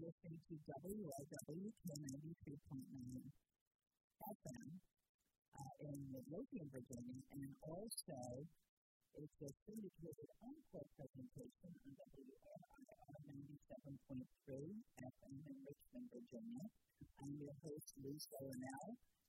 listening to WLWK 93.9 FM in Midlothian, Virginia, and also it's a syndicated encore presentation on WRIR 97.3 FM in Richmond, Virginia. I'm your host, Lisa Linnell,